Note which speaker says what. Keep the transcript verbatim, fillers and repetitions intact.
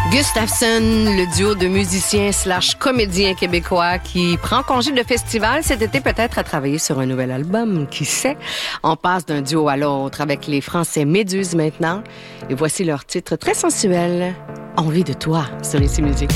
Speaker 1: Gustafsson, le duo de musiciens slash comédiens québécois qui prend congé de festival cet été peut-être à travailler sur un nouvel album, qui sait. On passe d'un duo à l'autre avec les Français Méduse maintenant. Et voici leur titre très sensuel, Envie de toi, sur Ici Musique.